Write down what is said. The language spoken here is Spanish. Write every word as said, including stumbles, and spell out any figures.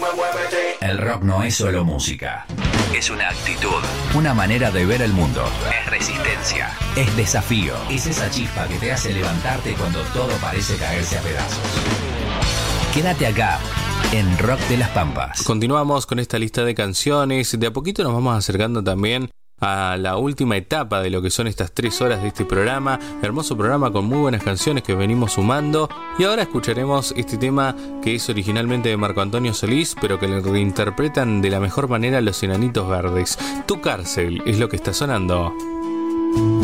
El rock no es solo música. Es una actitud, una manera de ver el mundo. Es resistencia, es desafío. Es esa chispa que te hace levantarte cuando todo parece caerse a pedazos. Quédate acá, en Rock de las Pampas. Continuamos con esta lista de canciones. De a poquito nos vamos acercando también a la última etapa de lo que son estas tres horas de este programa. Hermoso programa con muy buenas canciones que venimos sumando. Y ahora escucharemos este tema que es originalmente de Marco Antonio Solís, pero que lo reinterpretan de la mejor manera los Enanitos Verdes. Tu cárcel es lo que está sonando.